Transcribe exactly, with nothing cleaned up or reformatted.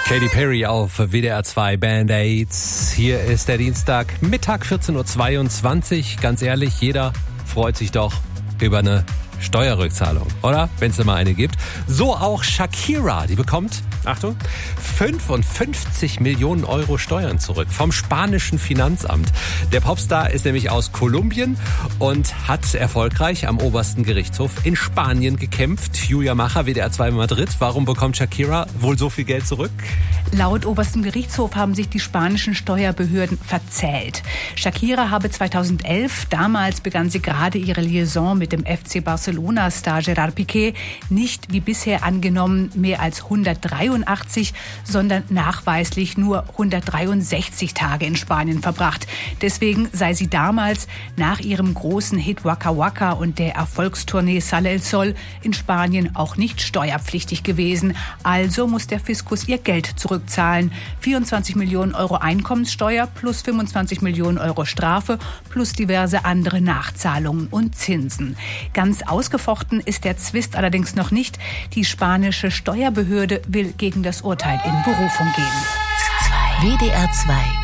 Katy Perry auf W D R zwei Band-Aids. Hier ist der Dienstag, Mittag vierzehn Uhr zweiundzwanzig. Ganz ehrlich, jeder freut sich doch über eine Steuerrückzahlung, oder? Wenn es immer eine gibt. So auch Shakira, die bekommt, Achtung, fünfundfünfzig Millionen Euro Steuern zurück vom spanischen Finanzamt. Der Popstar ist nämlich aus Kolumbien und hat erfolgreich am obersten Gerichtshof in Spanien gekämpft. Julia Macher, W D R zwei Madrid. Warum bekommt Shakira wohl so viel Geld zurück? Laut oberstem Gerichtshof haben sich die spanischen Steuerbehörden verzählt. Shakira habe zweitausendelf, damals begann sie gerade ihre Liaison mit dem F C Barcelona-Star Gerard Piqué, nicht wie bisher angenommen mehr als hundertdreiundachtzig, sondern nachweislich nur hundertdreiundsechzig Tage in Spanien verbracht. Deswegen sei sie damals nach ihrem großen Hit Waka Waka und der Erfolgstournee Sale el Sol in Spanien auch nicht steuerpflichtig gewesen. Also muss der Fiskus ihr Geld zurückzahlen. vierundzwanzig Millionen Euro Einkommenssteuer plus fünfundzwanzig Millionen Euro Strafe plus diverse andere Nachzahlungen und Zinsen. Ganz ausgefochten ist der Zwist allerdings noch nicht. Die spanische Steuerbehörde will gegen das Urteil in Berufung gehen. W D R zwei